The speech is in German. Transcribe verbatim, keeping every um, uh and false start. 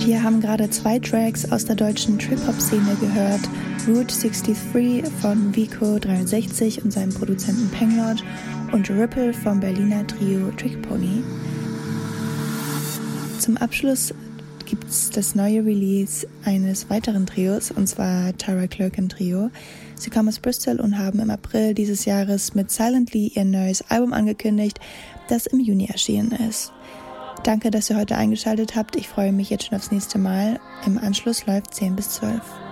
Wir haben gerade zwei Tracks aus der deutschen Trip-Hop-Szene gehört. Route dreiundsechzig von Vico dreiundsechzig und seinem Produzenten Penglord und Ripple vom Berliner Trio Trick Pony. Zum Abschluss gibt es das neue Release eines weiteren Trios, und zwar Tara Clerkin Trio. Sie kommen aus Bristol und haben im April dieses Jahres mit Silently ihr neues Album angekündigt, das im Juni erschienen ist. Danke, dass ihr heute eingeschaltet habt. Ich freue mich jetzt schon aufs nächste Mal. Im Anschluss läuft zehn bis zwölf.